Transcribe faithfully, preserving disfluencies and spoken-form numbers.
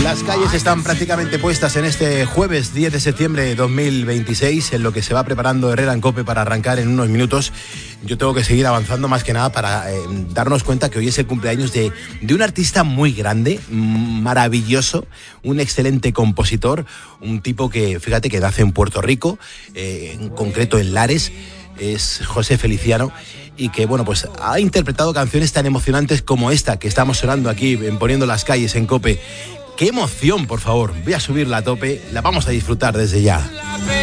Las calles están prácticamente puestas en este jueves diez de septiembre de dos mil veintiséis, en lo que se va preparando Herrera en COPE para arrancar en unos minutos. Yo tengo que seguir avanzando más que nada para eh, darnos cuenta que hoy es el cumpleaños de, de un artista muy grande, maravilloso, un excelente compositor, un tipo que, fíjate, que nace en Puerto Rico, eh, en concreto en Lares, es José Feliciano, y que, bueno, pues ha interpretado canciones tan emocionantes como esta que estamos sonando aquí en Poniendo las Calles en COPE. ¡Qué emoción, por favor! Voy a subirla a tope, la vamos a disfrutar desde ya.